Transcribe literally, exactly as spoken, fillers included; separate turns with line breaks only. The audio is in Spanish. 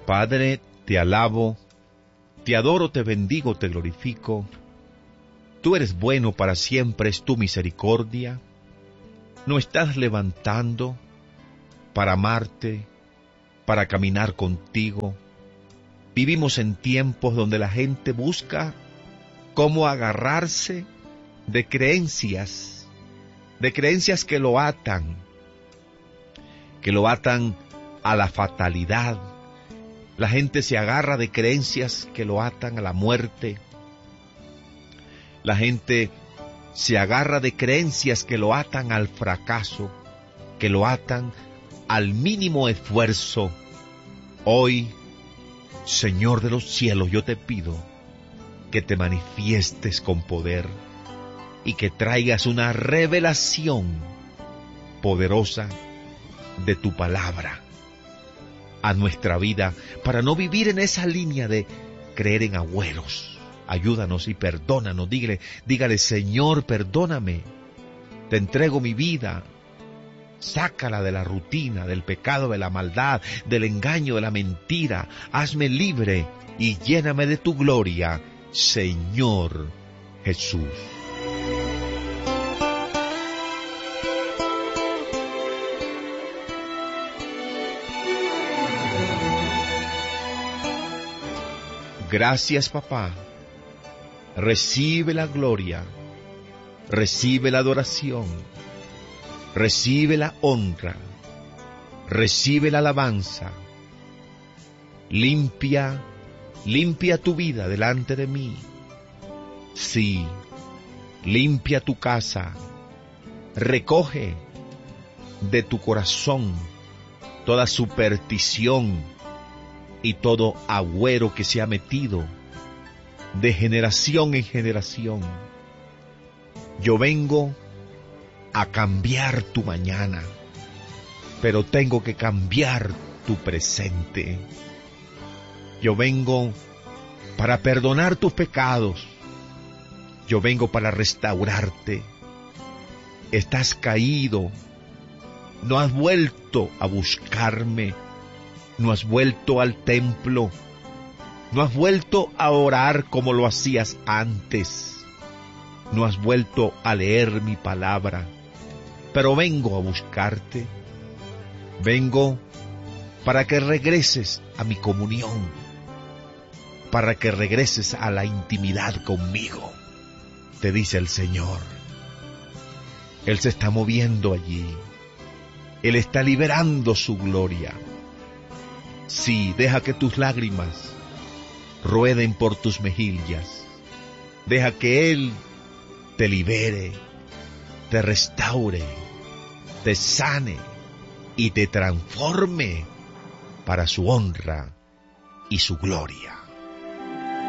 Padre, te alabo, te adoro, te bendigo, te glorifico. Tú eres bueno, para siempre es tu misericordia. No estás levantando para amarte, para caminar contigo. Vivimos en tiempos donde la gente busca cómo agarrarse de creencias, de creencias que lo atan, que lo atan a la fatalidad. La gente se agarra de creencias que lo atan a la muerte. La gente se agarra de creencias que lo atan al fracaso, que lo atan al mínimo esfuerzo. Hoy, Señor de los cielos, yo te pido que te manifiestes con poder y que traigas una revelación poderosa de tu palabra a nuestra vida, para no vivir en esa línea de creer en agüeros. Ayúdanos y perdónanos. Dígale, dígale, Señor, perdóname. Te entrego mi vida. Sácala de la rutina, del pecado, de la maldad, del engaño, de la mentira. Hazme libre y lléname de tu gloria, Señor Jesús. Gracias, papá. Recibe la gloria, recibe la adoración, recibe la honra, recibe la alabanza. Limpia, limpia tu vida delante de mí. Sí, limpia tu casa. Recoge de tu corazón toda superstición y todo agüero que se ha metido de generación en generación. Yo vengo a cambiar tu mañana, pero tengo que cambiar tu presente. Yo vengo para perdonar tus pecados. Yo vengo para restaurarte. Estás caído. No has vuelto a buscarme. No has vuelto al templo. No has vuelto a orar como lo hacías antes. No has vuelto a leer mi palabra. Pero vengo a buscarte. Vengo para que regreses a mi comunión. Para que regreses a la intimidad conmigo. Te dice el Señor. Él se está moviendo allí. Él está liberando su gloria. Sí, deja que tus lágrimas rueden por tus mejillas. Deja que Él te libere, te restaure, te sane y te transforme para su honra y su gloria.